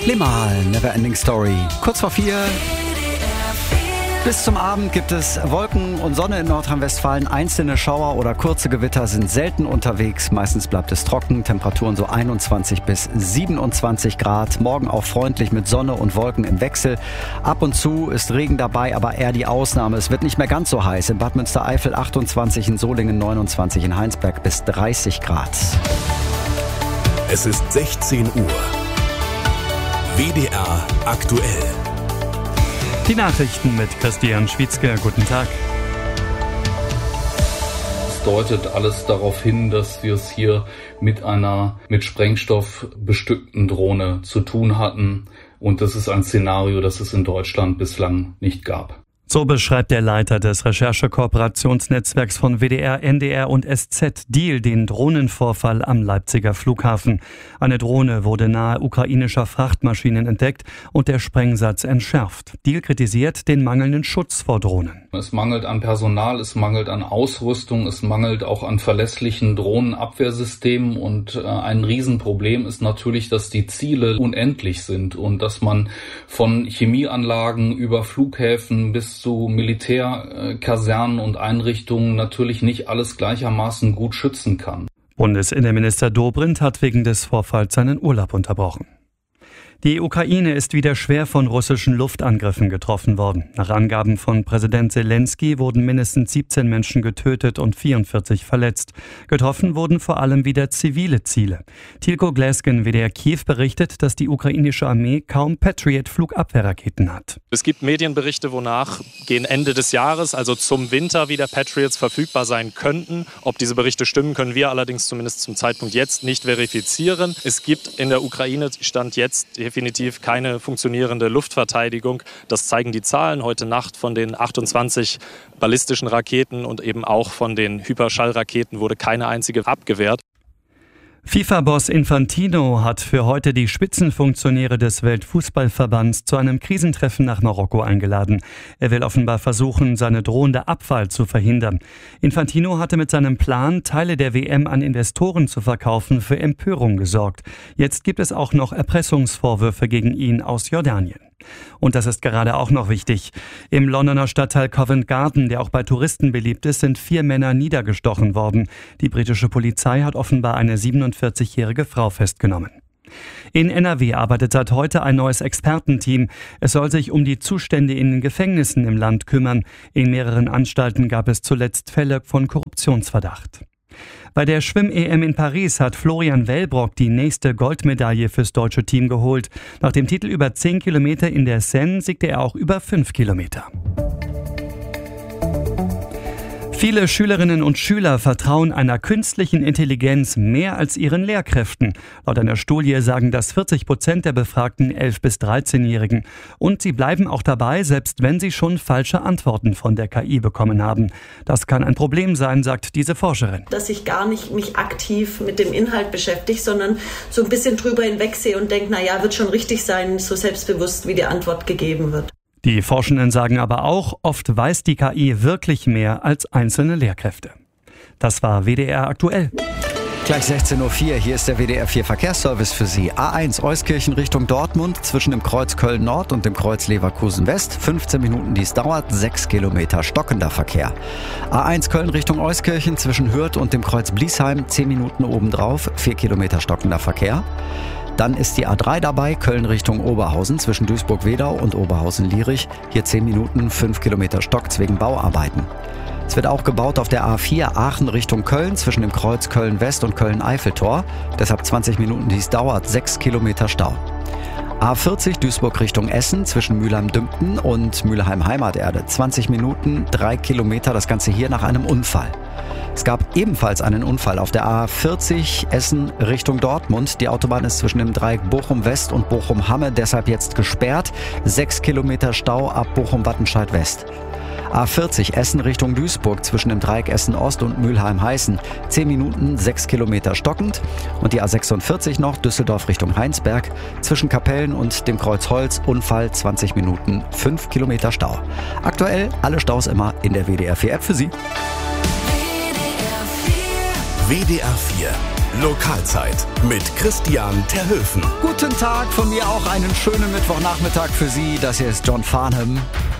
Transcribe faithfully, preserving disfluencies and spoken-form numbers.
Limal, Neverending Story. Kurz vor vier. Bis zum Abend gibt es Wolken und Sonne in Nordrhein-Westfalen. Einzelne Schauer oder kurze Gewitter sind selten unterwegs. Meistens bleibt es trocken. Temperaturen so einundzwanzig bis siebenundzwanzig Grad. Morgen auch freundlich mit Sonne und Wolken im Wechsel. Ab und zu ist Regen dabei, aber eher die Ausnahme. Es wird nicht mehr ganz so heiß. In Bad Münstereifel achtundzwanzig, in Solingen neunundzwanzig, in Heinsberg bis dreißig Grad. Es ist sechzehn Uhr. W D R aktuell. Die Nachrichten mit Christian Schwietzke. Guten Tag. Es deutet alles darauf hin, dass wir es hier mit einer mit Sprengstoff bestückten Drohne zu tun hatten. Und das ist ein Szenario, das es in Deutschland bislang nicht gab. So beschreibt der Leiter des Recherche-Kooperationsnetzwerks von W D R, N D R und S Z Diehl den Drohnenvorfall am Leipziger Flughafen. Eine Drohne wurde nahe ukrainischer Frachtmaschinen entdeckt und der Sprengsatz entschärft. Diehl kritisiert den mangelnden Schutz vor Drohnen. Es mangelt an Personal, es mangelt an Ausrüstung, es mangelt auch an verlässlichen Drohnenabwehrsystemen und äh, ein Riesenproblem ist natürlich, dass die Ziele unendlich sind und dass man von Chemieanlagen über Flughäfen bis zu Militärkasernen und Einrichtungen natürlich nicht alles gleichermaßen gut schützen kann. Bundesinnenminister Dobrindt hat wegen des Vorfalls seinen Urlaub unterbrochen. Die Ukraine ist wieder schwer von russischen Luftangriffen getroffen worden. Nach Angaben von Präsident Zelensky wurden mindestens siebzehn Menschen getötet und vierundvierzig verletzt. Getroffen wurden vor allem wieder zivile Ziele. Tilko Gläsgen, W D R Kiew, berichtet, dass die ukrainische Armee kaum Patriot-Flugabwehrraketen hat. Es gibt Medienberichte, wonach gegen Ende des Jahres, also zum Winter, wieder Patriots verfügbar sein könnten. Ob diese Berichte stimmen, können wir allerdings zumindest zum Zeitpunkt jetzt nicht verifizieren. Es gibt in der Ukraine Stand jetzt definitiv keine funktionierende Luftverteidigung. Das zeigen die Zahlen heute Nacht von den achtundzwanzig ballistischen Raketen und eben auch von den Hyperschallraketen wurde keine einzige abgewehrt. FIFA-Boss Infantino hat für heute die Spitzenfunktionäre des Weltfußballverbands zu einem Krisentreffen nach Marokko eingeladen. Er will offenbar versuchen, seine drohende Abwahl zu verhindern. Infantino hatte mit seinem Plan, Teile der W M an Investoren zu verkaufen, für Empörung gesorgt. Jetzt gibt es auch noch Erpressungsvorwürfe gegen ihn aus Jordanien. Und das ist gerade auch noch wichtig. Im Londoner Stadtteil Covent Garden, der auch bei Touristen beliebt ist, sind vier Männer niedergestochen worden. Die britische Polizei hat offenbar eine siebenundvierzigjährige Frau festgenommen. In N R W arbeitet seit heute ein neues Expertenteam. Es soll sich um die Zustände in den Gefängnissen im Land kümmern. In mehreren Anstalten gab es zuletzt Fälle von Korruptionsverdacht. Bei der Schwimm-E M in Paris hat Florian Wellbrock die nächste Goldmedaille fürs deutsche Team geholt. Nach dem Titel über zehn Kilometer in der Seine siegte er auch über fünf Kilometer. Viele Schülerinnen und Schüler vertrauen einer künstlichen Intelligenz mehr als ihren Lehrkräften. Laut einer Studie sagen das vierzig Prozent der befragten elf- bis dreizehnjährigen. Und sie bleiben auch dabei, selbst wenn sie schon falsche Antworten von der K I bekommen haben. Das kann ein Problem sein, sagt diese Forscherin. Dass ich gar nicht mich aktiv mit dem Inhalt beschäftige, sondern so ein bisschen drüber hinwegsehe und denke, na ja, wird schon richtig sein, so selbstbewusst, wie die Antwort gegeben wird. Die Forschenden sagen aber auch, oft weiß die K I wirklich mehr als einzelne Lehrkräfte. Das war W D R aktuell. Gleich sechzehn Uhr vier, hier ist der W D R vier Verkehrsservice für Sie. A eins Euskirchen Richtung Dortmund zwischen dem Kreuz Köln Nord und dem Kreuz Leverkusen West. fünfzehn Minuten dies dauert, sechs Kilometer stockender Verkehr. A eins Köln Richtung Euskirchen zwischen Hürth und dem Kreuz Bliesheim, zehn Minuten obendrauf, vier Kilometer stockender Verkehr. Dann ist die A drei dabei, Köln Richtung Oberhausen zwischen Duisburg-Wedau und Oberhausen-Lierich. Hier zehn Minuten, fünf Kilometer Stocks wegen Bauarbeiten. Es wird auch gebaut auf der A vier Aachen Richtung Köln zwischen dem Kreuz Köln-West und Köln-Eiffeltor. Deshalb zwanzig Minuten dies dauert, sechs Kilometer Stau. A vierzig Duisburg Richtung Essen zwischen Mülheim-Dümpten und Mülheim-Heimaterde. zwanzig Minuten, drei Kilometer, das Ganze hier nach einem Unfall. Es gab ebenfalls einen Unfall auf der A vierzig Essen Richtung Dortmund. Die Autobahn ist zwischen dem Dreieck Bochum-West und Bochum-Hamme deshalb jetzt gesperrt. Sechs Kilometer Stau ab Bochum-Wattenscheid-West. A vierzig Essen Richtung Duisburg zwischen dem Dreieck Essen-Ost und Mülheim-Heißen. zehn Minuten, sechs Kilometer stockend. Und die A sechsundvierzig noch Düsseldorf Richtung Heinsberg. Zwischen Kapellen und dem Kreuz Holz Unfall, zwanzig Minuten, fünf Kilometer Stau. Aktuell alle Staus immer in der W D R vier App für Sie. W D R vier Lokalzeit mit Christian Terhöfen. Guten Tag, von mir auch einen schönen Mittwochnachmittag für Sie. Das hier ist John Farnham.